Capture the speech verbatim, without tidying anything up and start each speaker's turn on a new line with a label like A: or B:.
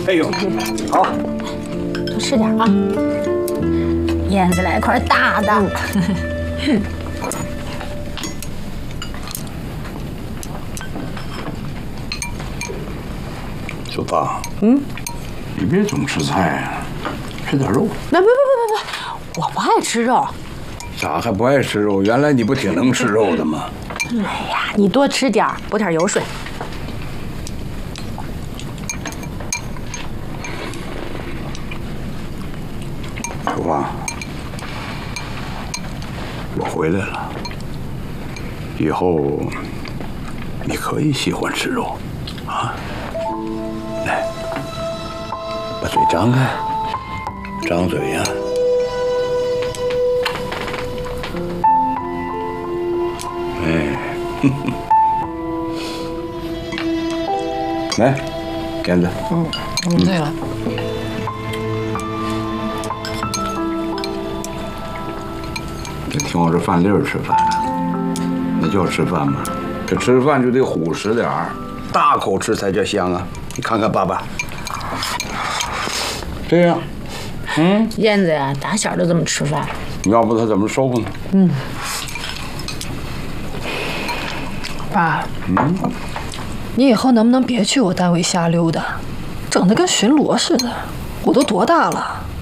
A: 哎呦，好，
B: 多吃点啊。燕子来块大的。
A: 小芳，嗯，你别总吃菜，吃点肉。
B: 那不不不不不，我不爱吃肉。
A: 咋还不爱吃肉？原来你不挺能吃肉的吗？
B: 哎呀，你多吃点，补点油水。
A: 小芳，我回来了，以后你可以喜欢吃肉，啊。来，把嘴张开，张嘴呀、啊。哎，哼哼来，燕子。
C: 嗯嗯，对了。
A: 这听我这饭粒儿吃饭呢，那叫吃饭吗？这吃饭就得虎实点儿，大口吃才叫香啊！你看看爸爸，这样，嗯，
B: 燕子呀，打小就这么吃饭，
A: 要不他怎么瘦呢？
C: 嗯，爸，嗯，你以后能不能别去我单位瞎溜达，整得跟巡逻似的？我都多大了？